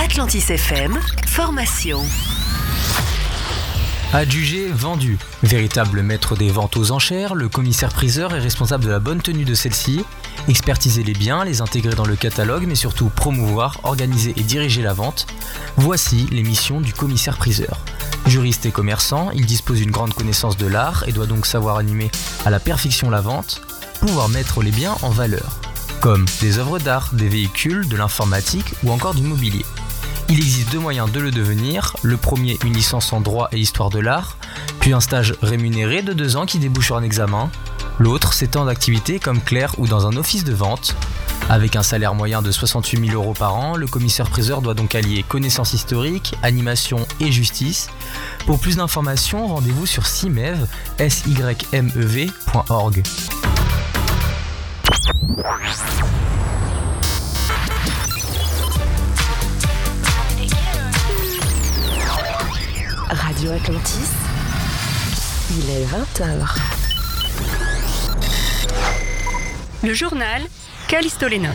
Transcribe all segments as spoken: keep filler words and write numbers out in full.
Atlantis F M, formation. Adjugé, vendu. Véritable maître des ventes aux enchères, le commissaire-priseur est responsable de la bonne tenue de celle-ci, expertiser les biens, les intégrer dans le catalogue, mais surtout promouvoir, organiser et diriger la vente. Voici les missions du commissaire-priseur. Juriste et commerçant, il dispose d'une grande connaissance de l'art et doit donc savoir animer à la perfection la vente, pouvoir mettre les biens en valeur, comme des œuvres d'art, des véhicules, de l'informatique ou encore du mobilier. Il existe deux moyens de le devenir, le premier une licence en droit et histoire de l'art, puis un stage rémunéré de deux ans qui débouche sur un examen, l'autre s'étend d'activité comme clerc ou dans un office de vente. Avec un salaire moyen de soixante-huit mille euros par an, le commissaire-priseur doit donc allier connaissances historiques, animation et justice. Pour plus d'informations, rendez-vous sur symev point org. Radio Atlantis, il est vingt heures. Le journal Callisto Léna.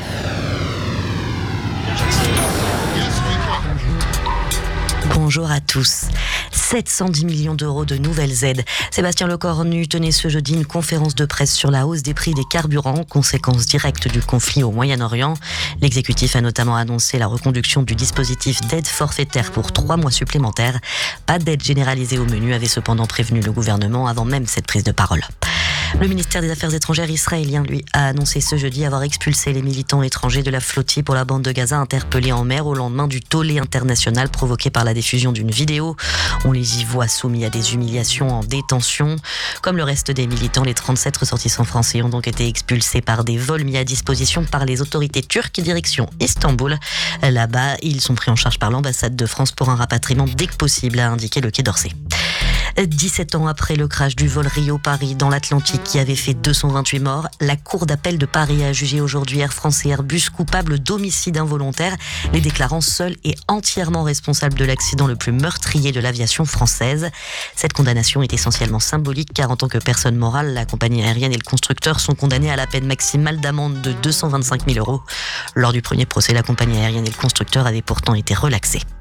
Bonjour à tous. sept cent dix millions d'euros de nouvelles aides. Sébastien Lecornu tenait ce jeudi une conférence de presse sur la hausse des prix des carburants, conséquence directe du conflit au Moyen-Orient. L'exécutif a notamment annoncé la reconduction du dispositif d'aide forfaitaire pour trois mois supplémentaires. Pas d'aide généralisée au menu, avait cependant prévenu le gouvernement avant même cette prise de parole. Le ministère des Affaires étrangères israélien, lui, a annoncé ce jeudi avoir expulsé les militants étrangers de la flottille pour la bande de Gaza interpellés en mer au lendemain du tollé international provoqué par la diffusion d'une vidéo. On les y voit soumis à des humiliations en détention. Comme le reste des militants, les trente-sept ressortissants français ont donc été expulsés par des vols mis à disposition par les autorités turques direction Istanbul. Là-bas, ils sont pris en charge par l'ambassade de France pour un rapatriement dès que possible, a indiqué le Quai d'Orsay. dix-sept ans après le crash du vol Rio-Paris dans l'Atlantique qui avait fait deux cent vingt-huit morts, la Cour d'appel de Paris a jugé aujourd'hui Air France et Airbus coupables d'homicide involontaire, les déclarant seuls et entièrement responsables de l'accident le plus meurtrier de l'aviation française. Cette condamnation est essentiellement symbolique car en tant que personne morale, la compagnie aérienne et le constructeur sont condamnés à la peine maximale d'amende de deux cent vingt-cinq mille euros. Lors du premier procès, la compagnie aérienne et le constructeur avaient pourtant été relaxés.